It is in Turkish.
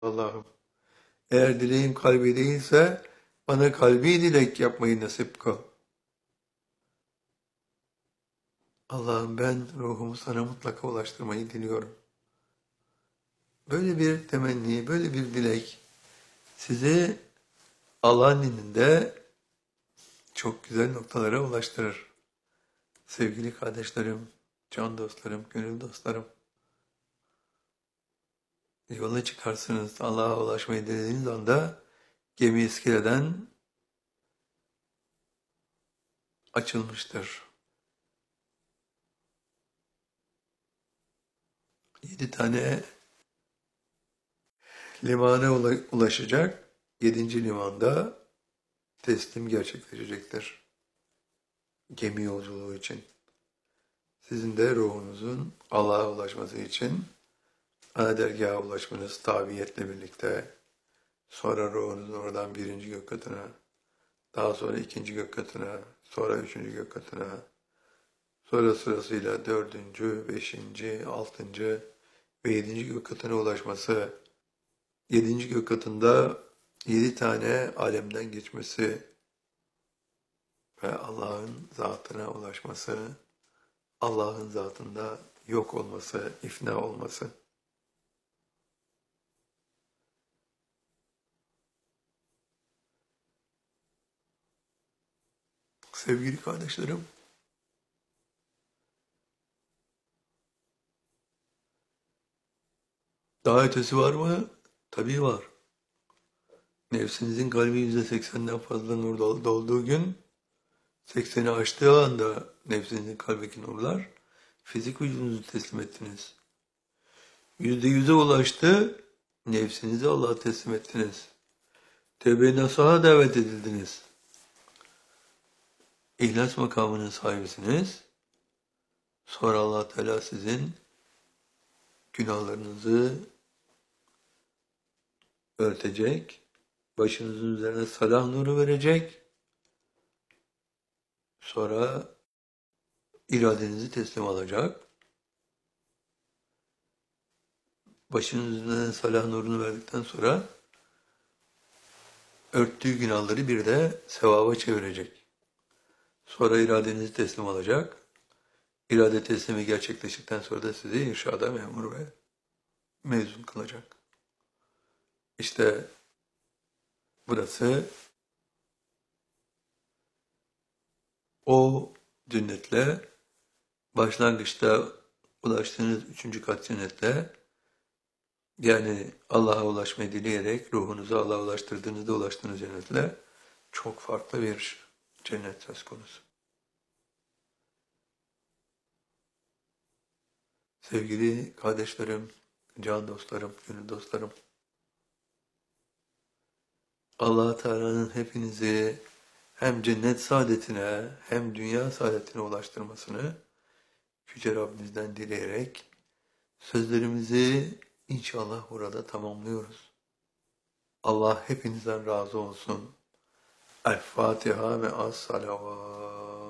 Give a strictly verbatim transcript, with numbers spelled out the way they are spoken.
Allah'ım. Eğer dileğim kalbi değilse bana kalbi dilek yapmayı nasip kıl. Allah'ım ben ruhumu sana mutlaka ulaştırmayı diliyorum. Böyle bir temenni, böyle bir dilek sizi Allah'ın indinde çok güzel noktalara ulaştırır. Sevgili kardeşlerim, can dostlarım, gönül dostlarım. Yola çıkarsınız. Allah'a ulaşmayı dilediğiniz anda gemi iskeleden açılmıştır. Yedi tane limana ulaşacak. Yedinci limanda teslim gerçekleşecektir. Gemi yolculuğu için. Sizin de ruhunuzun Allah'a ulaşması için ana dergaha ulaşmanız tabiyetle birlikte, sonra ruhunuzun oradan birinci gök katına, daha sonra ikinci gök katına, sonra üçüncü gök katına, sonra sırasıyla dördüncü, beşinci, altıncı ve yedinci gök katına ulaşması, yedinci gök katında yedi tane alemden geçmesi ve Allah'ın zatına ulaşması, Allah'ın zatında yok olması, ifna olması. Sevgili kardeşlerim, daha ötesi var mı? Tabii var. Nefsinizin kalbi yüzde seksenden fazla nur dolduğu gün, sekseni aştığı anda nefsinizin kalbindeki nurlar, fizik vücudunuzu teslim ettiniz. Yüzde yüze ulaştı, nefsinizi Allah'a teslim ettiniz. Tevbe-i nasuha davet edildiniz. İhlas makamının sahibisiniz. Sonra Allah Teala sizin günahlarınızı örtecek, başınızın üzerine salah nuru verecek, sonra iradenizi teslim alacak. Başınızın üzerine salah nurunu verdikten sonra örttüğü günahları bir de sevaba çevirecek. Sonra iradenizi teslim alacak. İrade teslimi gerçekleştikten sonra da sizi irşada memur ve mezun kılacak. İşte burası o cennetle, başlangıçta ulaştığınız üçüncü kat cennetle, yani Allah'a ulaşmayı dileyerek ruhunuzu Allah'a ulaştırdığınızda ulaştığınız cennetle çok farklı bir cennet söz konusu. Sevgili kardeşlerim, can dostlarım, gönül dostlarım, Allah Teala'nın hepinizi hem cennet saadetine hem dünya saadetine ulaştırmasını Yüce Rabbimizden dileyerek sözlerimizi inşallah burada tamamlıyoruz. Allah hepinizden razı olsun. El Fatiha ve as-salavat.